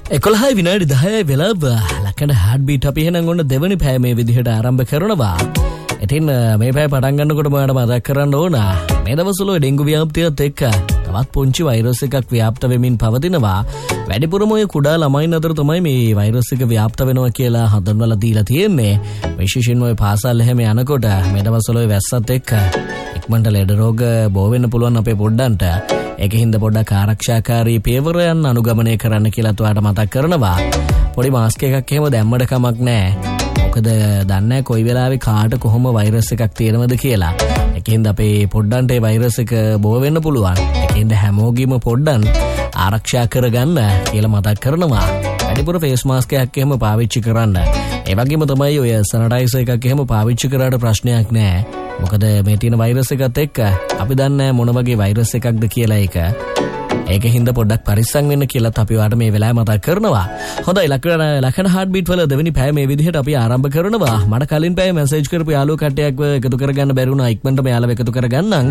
11 විනාඩි 10 වෙලාව ලකඩ heart beat අපි එහෙනම් ඔන්න දෙවනි පැය මේ විදිහට ආරම්භ කරනවා. ඉතින් මේ පැය පටන් ගන්නකොට මම මතක් කරන්න ඕන මේ දවස්වල ඩෙන්ගු ව්‍යාප්තියත් එක්ක තවත් පුංචි වෛරස් එකක් ව්‍යාප්ත වෙමින් පවතිනවා. වැඩිපුරම ඔය කුඩා ළමයින් අතර තමයි මේ වෛරස් එක ව්‍යාප්ත වෙනවා කියලා හඳුන්වලා දීලා තියෙන්නේ. විශේෂයෙන්ම ඔය පාසල් එහෙම යනකොට මේ දවස්වල ඔය වැස්සත් එක්ක ඉක්මනට ලෙඩ රෝග බෝ වෙන්න පුළුවන් අපේ පොඩ්ඩන්ට. ඒකින්ද පොඩ්ඩක් ආරක්ෂාකාරී පියවරයන් අනුගමනය කරන්න කියලා ඔයාලට මතක් කරනවා. පොඩි මාස්ක් එකක් එහෙම දැම්මඩ කමක් නැහැ. මොකද දන්නේ කොයි වෙලාවෙ කාට කොහොම වෛරස් එකක් තියෙනවද කියලා. ඒකින්ද අපේ පොඩ්ඩන්ට ඒ වෛරස් එක බෝ වෙන්න පුළුවන්. ඒකින්ද හැමෝගෙම පොඩ්ඩන් ආරක්ෂා කරගන්න කියලා මතක් කරනවා. වැඩිපුර ෆේස් මාස්ක් එකක් එහෙම පාවිච්චි කරන්න. ඒ වගේම තමයි ඔය සැනිටයිසර් එකක් එහෙම පාවිච්චි කරාට ප්‍රශ්නයක් නැහැ. මොකද මේ තියෙන වෛරස් එකත් එක්ක අපි දන්නේ මොන වගේ වෛරස් එකක්ද කියලා ඒක. ඒකින්ද පොඩ්ඩක් පරිස්සම් වෙන්න කියලාත් අපි ඔයාලට මේ වෙලාවේ මතක් කරනවා. හොඳයි ලකඩ හાર્ට් බීට් වල දෙවෙනි පැය මේ විදිහට අපි ආරම්භ කරනවා. මට කලින් පැය මැසේජ් කරපු යාළුවෝ කට්ටියක් එකතු කරගන්න බැරි වුණා. ඉක්මනට මෙයාලව එකතු කරගන්නම්.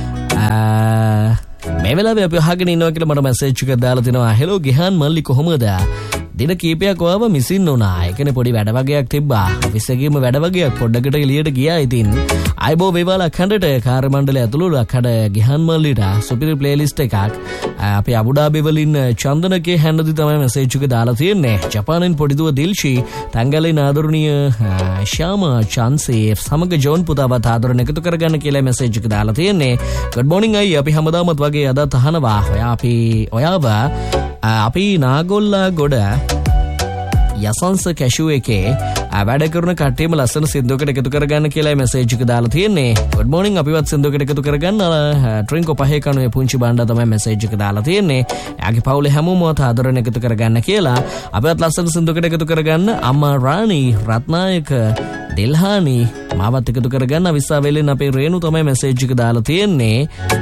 මේ වෙලාවේ අපි අහගෙන ඉන්නවා කියලා මට මැසේජ් එකක් දාලා තිනවා. හෙලෝ ගෙහන් මල්ලි කොහමද? දින කීපයක් ඔයාව මිසින් වුණා. ඒකනේ පොඩි වැඩ වගේක් තිබ්බා. ඔෆිස් එකේම වැඩ වගේක් පොඩ්ඩකට එළියට ගියා. ඉතින් අයබෝ වේවා ලක්හඬට කාර්ය මණ්ඩලය ඇතුළු ලක්හඬ ගෙහන් මල්ලිට සුපිරි ප්ලේලිස්ට් එකක් අපි අබුඩාබි වලින් චන්දනකේ හැන්දදි තමයි මැසේජ් එක දාලා තියෙන්නේ. ජපානෙන් පොඩි දුව දිල්ෂි, තංගලෙන් ආදරණීය ශාමා චාන්සේ සමග ජෝන් පුතාවත් ආදරණ එකතු කරගන්න කියලා මැසේජ් එක දාලා තියෙන්නේ. good morning අයියා. අපි හැමදාමත් වගේ අද තහනවා. ඔයාව අපි නාගොල්ලා ගොඩ යසන්ස කැෂුව එකේ වැඩ කරන කට්ටියම ලස්සන සින්දුවකට එකතු කරගන්න කියලා මැසේජ් එක දාලා තියෙන්නේ. good morning අපිවත් සින්දුවකට එකතු කරගන්න ට්‍රින්කෝ පහේ කනුවේ පුංචි බණ්ඩා තමයි මැසේජ් එක දාලා තියෙන්නේ. එයාගේ පවුලේ හැමෝම ආදරණ එකතු කරගන්න කියලා. අපිවත් ලස්සන සින්දුවකට එකතු කරගන්න අම්මා රාණි, රත්නායක, දිල්හානි මාවත් එකතු කරගන්න. විස්සාවෙලෙන් අපේ රේණු තමයි මැසේජ් එක දාලා තියෙන්නේ.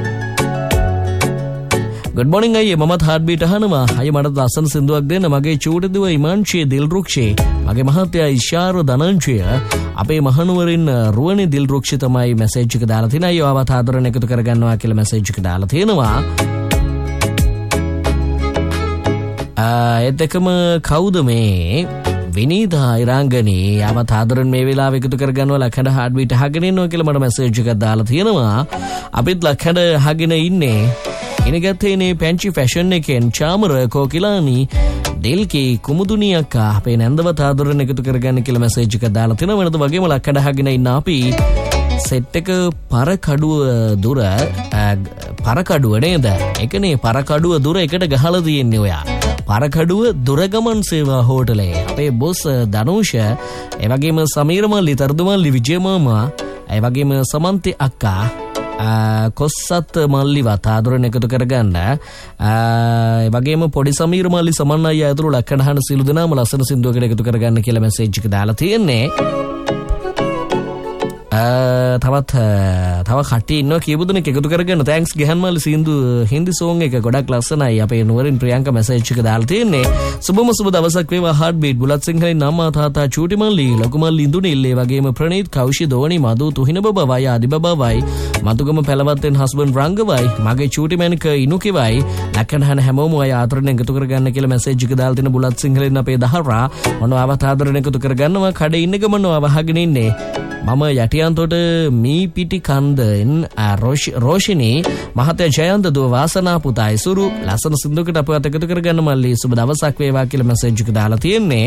good morning අයියේ. මමත් හાર્ට් බීට් අහනවා. අයියේ මට ලස්සන සින්දුවක් දෙන්න. මගේ චූටි දුව ඉමාන්ෂී දිල්රුක්ෂේ, මගේ මහත්තයා ඉෂාර ධනංජය, අපේ මහනුවරින් රුවනේ දිල්රුක්ෂේ තමයි මැසේජ් එක දාලා තිනා. අයියෝ ආවත් ආදරණ එකතු කරගන්නවා කියලා මැසේජ් එක දාලා තියෙනවා. ඒත් එකම කවුද මේ විනීතා ඉරාංගනී ආවත් ආදරණ මේ වෙලාව එකතු කරගන්නවා. ලක්හඬ හાર્ට් බීට් අහගෙන ඉන්නවා කියලා මට මැසේජ් එකක් දාලා තියෙනවා. අපිත් ලක්හඬ අහගෙන ඉන්නේ. ඉනගත්තේනේ පැංචි ෆැෂන් එකෙන් චාමර කෝකිලානි දෙල්කේ කුමුදුනි අක්කා අපේ නැන්දවත් ආදරණ එකතු කරගන්න කියලා මැසේජ් එකක් දාලා තිනවා. වෙනද වගේම ලක්කඩ අහගෙන ඉන්න අපි සෙට් එක පරකඩුව නේද? ඒකනේ පරකඩුව දුර එකට ගහලා තියෙන්නේ ඔයා. පරකඩුව දුරගමන් සේවා හෝටලේ අපේ බොස් ධනුෂ, ඒ වගේම සමීර මල්ලි, තරදු මල්ලි, විජය මාමා, ඒ වගේම සමන්ති අක්කා, කොස්සත් මල්ලිවත් ආදරණ එකතු කරගන්න. ඒ වගේම පොඩි සමීර මල්ලි, සමන් අයියා ඇතුළු ලක්කඩහන සිළු දෙනාම ලස්සන සින්දුවකට එකතු කරගන්න කියලා මැසේජ් එක දාලා තියෙන්නේ. තව කට්ටිය ඉන්නවා කීප දෙනෙක් එකතු කරගන්න. තෑන්ක්ස් ගෙහන් මල්ලි. හින්දි සෝං එක ගොඩක් ලස්සනයි. අපේ නුවරින් ප්‍රියංක මැසේජ් එක දාලා තියෙන්නේ. සුබම සුබ දවසක් වේවා හાર્ට් බීට්. බුලත් සිංහලෙන් අම්මා තාත්තා චූටි මල්ලි, ලොකු මල්ලි, ඉඳුනිල්, ඒ වගේම ප්‍රනීත්, කෞෂි, දෝණි, මදු, තුහින බබවයි, ආදි බබවයි, මතුගම පැලවත්තෙන් හස්බන්ඩ් රංගවයි, මගේ චූටි මැනික ඉනුකෙවයි, ලක්කඩහන හැමෝම අය ආදරණ එකතු කරගන්න කියලා මැසේජ් එක දාලා තියෙන බුලත් සිංහලෙන් අපේ දහරා මොනවාවත් ආදරණ එකතු කරගන්නවා. කඩේ ඉන්න ගමන වහගෙන ඉන්නේ. මම යටියන්තොට මී පිටි කන්දෙන් රෝෂිනී මහත්තයා, ජයන්ත දුව, වාසනා පුතා, ඉසුරු ලස්සන සින්දුවකට අපවත් එකතු කරගන්න මල්ලි. සුබ දවසක් වේවා කියලා මැසේජ් එක දාලා තියෙන්නේ.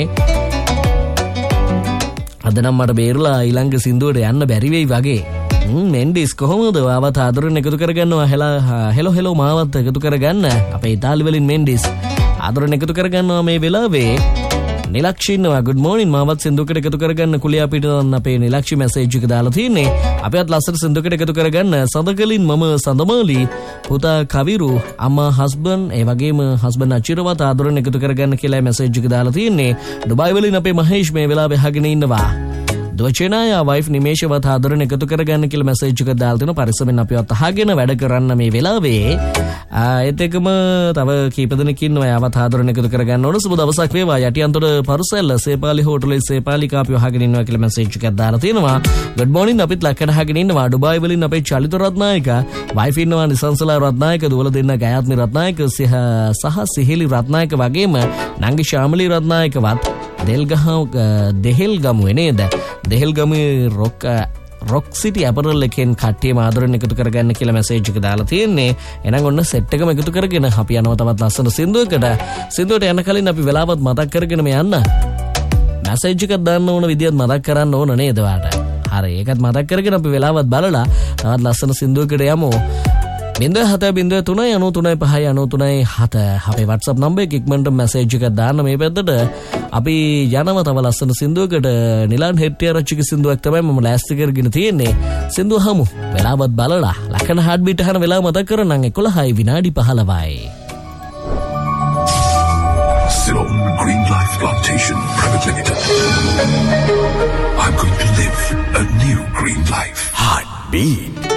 අද නම් මට බේරලා ඊළඟ සින්දුවට යන්න බැරි වෙයි වගේ. මෙන්ඩිස් කොහොමද? ආවත් ආදරණ එකතු කරගන්නවා. හෙලෝ මාවත් එකතු කරගන්න. අපේ ඉතාලි වලින් මෙන්ඩිස් ආදරණ එකතු කරගන්නවා මේ වෙලාවේ. නිලක්ෂි ඉන්නවා. good morning මාවත් සින්දුවකට එකතු කරගන්න. කුලියා පිටන අපේ නිලක්ෂි මැසේජ් එක දාලා තියෙන්නේ. අපිවත් ලස්සන සින්දුවකට එකතු කරගන්න. සඳකලින් මම සඳමාලි, පුතා කවිරු, අම්මා හස්බන්ඩ්, ඒ වගේම හස්බන්ඩ් අචිරවත් ආදරණ එකතු කරගන්න කියලා මැසේජ් එක දාලා තියෙන්නේ. ඩුබායි වලින් අපේ මහේෂ් මේ වෙලාවේ අහගෙන ඉන්නවා. ද්වචනාය වයිෆ් නිමේෂවත් ආදරණ එකතු කරගන්න කියලා මැසේජ් එකක් දාලා තිනවා. පරිස්සමෙන් අපිවත් අහගෙන වැඩ කරන්න මේ වෙලාවේ. ඒත් එකම තව කීප දෙනෙක් ඉන්නවා යාවත් ආදරණ එකතු කරගන්න ඕන. සුබ දවසක් වේවා. යටියන්තොට පරුසෙල්ල සේපාලි හෝටලේ සේපාලි කාපිය අහගෙන ඉන්නවා කියලා මැසේජ් එකක් දාලා තිනවා. good morning අපිත් ලක්කඩ අහගෙන ඉන්නවා. ඩුබායි වලින් අපේ චලිත රත්නායක වයිෆ් ඉන්නවා නිසංසලා රත්නායක දුවල දෙන්න ගයාත්මි රත්නායක සහ සිහිලි රත්නායක වගේම නංගි ශාමලි රත්නායකවත් දෙහෙල්ගමුවේ නේද? දෙහෙල්ගමුවේ රොක් සිටි අපරල් එකෙන් කට්ටියම ආදරෙන් එකතු කරගන්න කියලා මැසේජ් එක දාලා තියෙන්නේ. එහෙනම් ඔන්න සෙට් එකම එකතු කරගෙන අපි යනවා තවත් ලස්සන සින්දුවකට. සින්දුවට යන කලින් අපි වෙලාවත් මතක් කරගෙන මේ යන්න. මැසේජ් එකක් දාන්න ඕන විදියත් මතක් කරන්න ඕන නේද වාට? හරි ඒකත් මතක් කරගෙන අපි වෙලාවත් බලලා තවත් ලස්සන සින්දුවකට යමු. 0703939593 අපේ WhatsApp නම්බර් එක ඉක්මනට මැසේජ් එකක් දාන්න මේ පැත්තට. අපි යනවා තව ලස්සන සින්දුවකට. නිලාන් හෙට්ටිආරච්චිගේ සින්දුවක් තමයි මම ලෑස්ති කරගෙන තියෙන්නේ. සින්දුව හමු. වෙලාවත් බලලා ලකන හાર્ට් බීට් අහන වෙලාව මතක් කරගන්න 11යි විනාඩි 15යි. Ceylon Green Life Plantation Private Limited. I'm going to live a new green life. Heartbeat.